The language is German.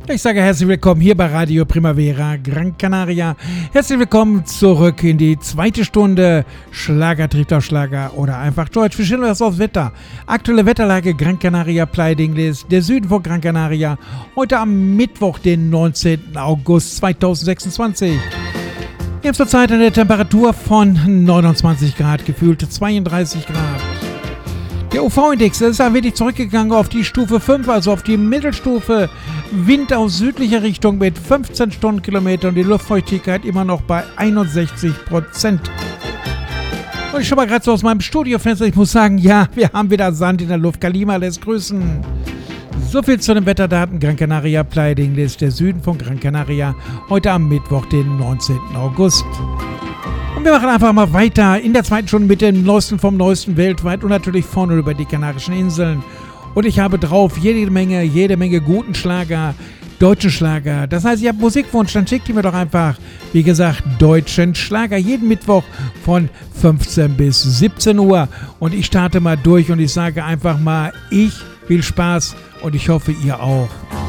Ich sage herzlich willkommen hier bei Radio Primavera Gran Canaria. Herzlich willkommen zurück in die zweite Stunde Schlager trifft auf Schlager oder einfach Deutsch. Wir stellen das aufs Wetter. Aktuelle Wetterlage Gran Canaria, Playa de Ingles, der Süden von Gran Canaria. Heute am Mittwoch, den 19. August 2026. Wir haben zurzeit eine Temperatur von 29 Grad, gefühlte 32 Grad. Der UV-Index ist ein wenig zurückgegangen auf die Stufe 5, also auf die Mittelstufe. Wind aus südlicher Richtung mit 15 Stundenkilometern und die Luftfeuchtigkeit immer noch bei 61%. Und ich schaue mal gerade so aus meinem Studiofenster. Ich muss sagen, ja, wir haben wieder Sand in der Luft. Kalima lässt grüßen. So viel zu den Wetterdaten. Gran Canaria, Playa de Ingles, der Süden von Gran Canaria. Heute am Mittwoch, den 19. August. Und wir machen einfach mal weiter in der zweiten Stunde mit dem Neuesten vom Neuesten weltweit und natürlich vorne über die Kanarischen Inseln. Und ich habe drauf jede Menge guten Schlager, deutsche Schlager. Das heißt, ihr habt Musikwunsch, dann schickt ihr mir doch einfach, wie gesagt, deutschen Schlager. Jeden Mittwoch von 15 bis 17 Uhr. Und ich starte mal durch und ich sage einfach mal, ich will Spaß und ich hoffe, ihr auch.